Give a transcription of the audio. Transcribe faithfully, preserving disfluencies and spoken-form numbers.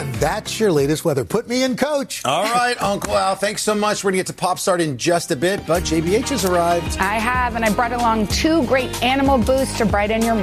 And that's your latest weather. Put me in, Coach. All right, Uncle Al, thanks so much. We're going to get to Pop Start in just a bit, but J B H has arrived. I have, and I brought along two great animal boosts to brighten your